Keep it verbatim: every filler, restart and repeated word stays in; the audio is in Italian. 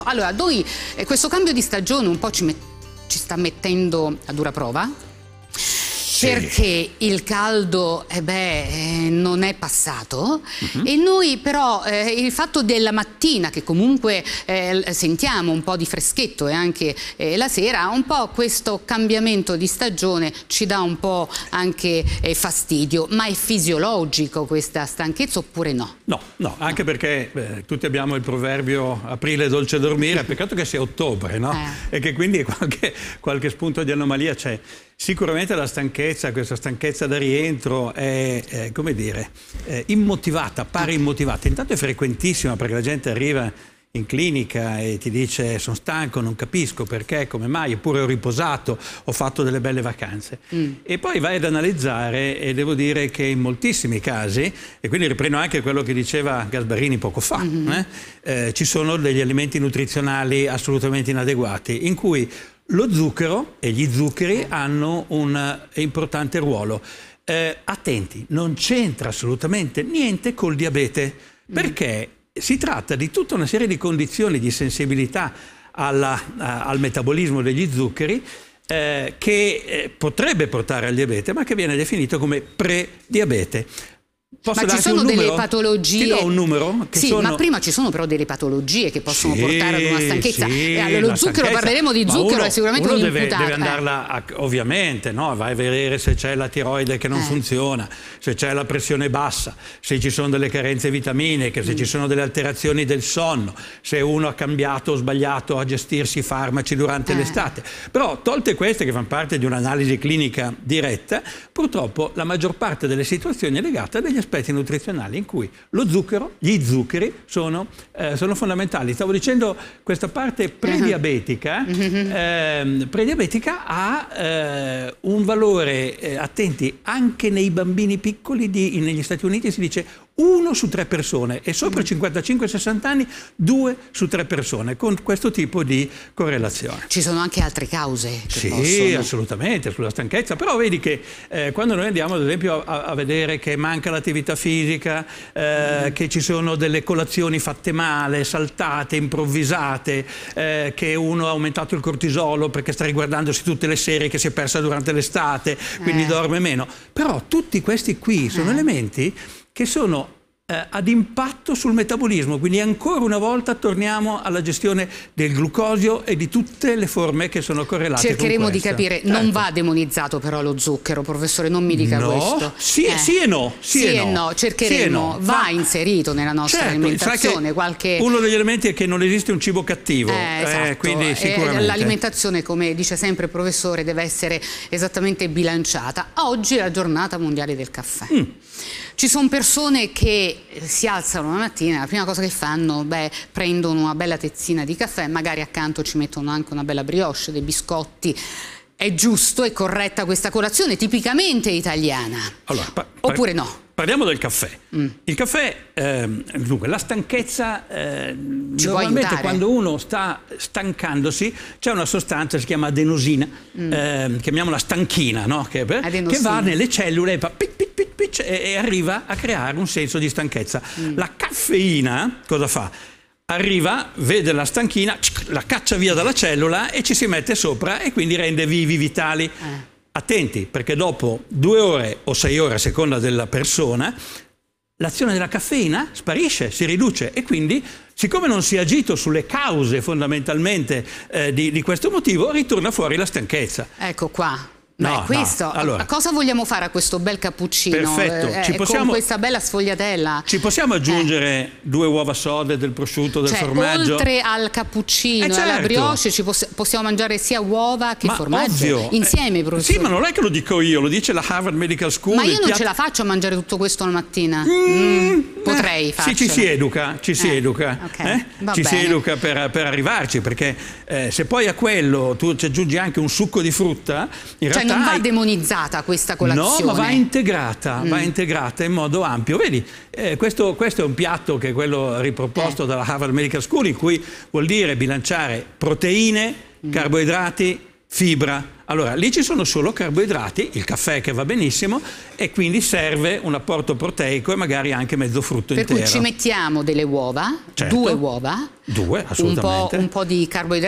Allora, noi eh, questo cambio di stagione un po' ci, met ci sta mettendo a dura prova, sì, perché il caldo eh beh, eh, non è passato, uh-huh. e noi però eh, il fatto della mattina, che comunque eh, sentiamo un po' di freschetto e anche eh, la sera, un po' questo cambiamento di stagione ci dà un po' anche eh, fastidio. Ma è fisiologico questa stanchezza oppure no? No, no, anche perché eh, tutti abbiamo il proverbio aprile dolce dormire, peccato che sia ottobre, no? Eh. E che quindi qualche, qualche spunto di anomalia c'è. Sicuramente la stanchezza, questa stanchezza da rientro è, è come dire, è immotivata, pare immotivata. Intanto è frequentissima, perché la gente arriva in clinica e ti dice sono stanco, non capisco perché, come mai, eppure ho riposato, ho fatto delle belle vacanze. Mm. E poi vai ad analizzare e devo dire che in moltissimi casi, e quindi riprendo anche quello che diceva Gasbarini poco fa, mm-hmm. eh, eh, ci sono degli alimenti nutrizionali assolutamente inadeguati, in cui lo zucchero e gli zuccheri hanno un importante ruolo. Eh, attenti, non c'entra assolutamente niente col diabete, perché si tratta di tutta una serie di condizioni di sensibilità alla, a, al metabolismo degli zuccheri eh, che eh, potrebbe portare al diabete, ma che viene definito come prediabete. Posso ma ci sono un delle numero? patologie? Ti do un numero? Che sì, sono... ma prima ci sono però delle patologie che possono sì, portare ad una stanchezza. Sì, e allora, lo zucchero, stanchezza. parleremo di ma zucchero, uno, è sicuramente uno un deve, imputato. deve andarla a, ovviamente, no? Vai a vedere se c'è la tiroide che non eh. funziona, se c'è la pressione bassa, se ci sono delle carenze vitaminiche, se mm. ci sono delle alterazioni del sonno, se uno ha cambiato o sbagliato a gestirsi i farmaci durante eh. l'estate. Però, tolte queste che fanno parte di un'analisi clinica diretta, purtroppo la maggior parte delle situazioni è legata a degli aspetti nutrizionali, in cui lo zucchero, gli zuccheri sono, eh, sono fondamentali. Stavo dicendo, questa parte prediabetica, uh-huh. eh, prediabetica ha eh, un valore, eh, attenti, anche nei bambini piccoli, di, negli Stati Uniti si dice uno su tre persone, e sopra i cinquantacinque sessanta anni due su tre persone, con questo tipo di correlazione. Ci sono anche altre cause che sì, possono... assolutamente, sulla stanchezza, però vedi che eh, quando noi andiamo ad esempio a, a vedere che manca l'attività fisica, eh, mm. che ci sono delle colazioni fatte male, saltate, improvvisate, eh, che uno ha aumentato il cortisolo perché sta riguardandosi tutte le serie che si è persa durante l'estate, quindi eh. dorme meno. Però tutti questi qui sono eh. elementi che sono eh, ad impatto sul metabolismo, quindi ancora una volta torniamo alla gestione del glucosio e di tutte le forme che sono correlate. Cercheremo con di capire, certo. Non va demonizzato però lo zucchero, professore, non mi dica no. questo. Sì, eh. sì e no. Sì, sì e no, no. cercheremo, sì no. va Ma... inserito nella nostra certo, alimentazione. Qualche... Uno degli elementi è che non esiste un cibo cattivo, eh, esatto. eh, quindi sicuramente. L'alimentazione, come dice sempre il professore, deve essere esattamente bilanciata. Oggi è la giornata mondiale del caffè. Mm. Ci sono persone che si alzano la mattina e la prima cosa che fanno, beh, prendono una bella tazzina di caffè, magari accanto ci mettono anche una bella brioche, dei biscotti. È giusto e corretta questa colazione tipicamente italiana? Allora, pa- oppure no? Parliamo del caffè. Mm. Il caffè, ehm, dunque, la stanchezza, eh, ci normalmente quando uno sta stancandosi c'è una sostanza che si chiama adenosina, mm. eh, chiamiamola stanchina, no? che, che va nelle cellule e fa pic, pic, pic, pic, e, e arriva a creare un senso di stanchezza. Mm. La caffeina cosa fa? Arriva, vede la stanchina, la caccia via dalla cellula e ci si mette sopra e quindi rende vivi, vitali. Eh. Attenti, perché dopo due ore o sei ore a seconda della persona, l'azione della caffeina sparisce, si riduce, e quindi, siccome non si è agito sulle cause fondamentalmente eh, di, di questo motivo, ritorna fuori la stanchezza. Ecco qua. No, Beh, questo, no. Allora, cosa vogliamo fare a questo bel cappuccino? Perfetto, eh, ci possiamo, con questa bella sfogliatella. Ci possiamo aggiungere eh. due uova sode, del prosciutto, del cioè, formaggio? Oltre al cappuccino eh, certo. e alla brioche ci poss possiamo mangiare sia uova che ma formaggio? Ovvio. Insieme, eh, professore? Sì, ma non è che lo dico io, lo dice la Harvard Medical School. Ma io non piatto... ce la faccio a mangiare tutto questo la mattina. Mm, mm, potrei eh, farcela. Sì, ci si educa, ci si eh, educa. Okay. Eh? Ci bene. si educa per, per arrivarci, perché eh, se poi a quello tu ci aggiungi anche un succo di frutta, in cioè realtà non va hai... demonizzata questa colazione. No, ma va integrata, mm. va integrata in modo ampio. Vedi, eh, questo, questo è un piatto che è quello riproposto eh. dalla Harvard Medical School, in cui vuol dire bilanciare proteine, mm. carboidrati, fibra Allora, lì ci sono solo carboidrati, il caffè che va benissimo, e quindi serve un apporto proteico e magari anche mezzo frutto per intero. Per cui ci mettiamo delle uova, certo. due uova, Due, assolutamente. Un po', un po' di carboidrati